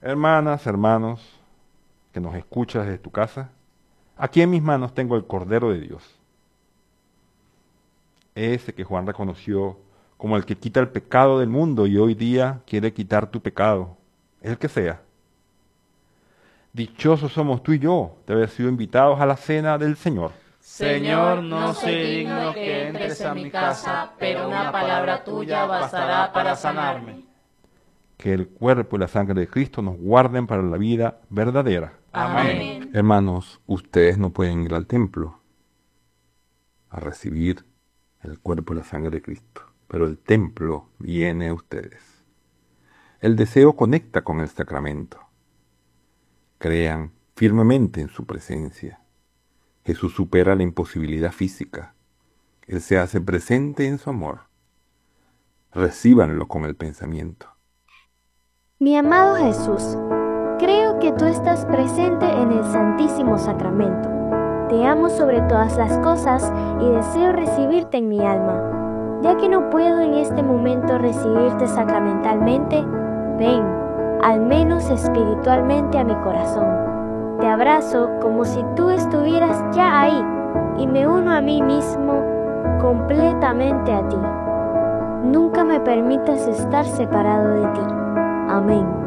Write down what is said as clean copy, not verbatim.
Hermanas, hermanos, que nos escuchas desde tu casa, aquí en mis manos tengo el Cordero de Dios. Ese que Juan reconoció como el que quita el pecado del mundo y hoy día quiere quitar tu pecado, el que sea. Dichosos somos tú y yo de haber sido invitados a la cena del Señor. Señor, no soy digno que entres a mi casa, pero una palabra tuya bastará para sanarme. Que el cuerpo y la sangre de Cristo nos guarden para la vida verdadera. Amén. Hermanos, ustedes no pueden ir al templo a recibir el cuerpo y la sangre de Cristo, pero el templo viene a ustedes. El deseo conecta con el sacramento. Crean firmemente en su presencia. Jesús supera la imposibilidad física. Él se hace presente en su amor. Recíbanlo con el pensamiento. Mi amado Jesús, creo que tú estás presente en el Santísimo Sacramento. Te amo sobre todas las cosas y deseo recibirte en mi alma. Ya que no puedo en este momento recibirte sacramentalmente, ven, al menos espiritualmente, a mi corazón. Te abrazo como si tú estuvieras ya ahí y me uno a mí mismo completamente a ti. Nunca me permitas estar separado de ti. Amén.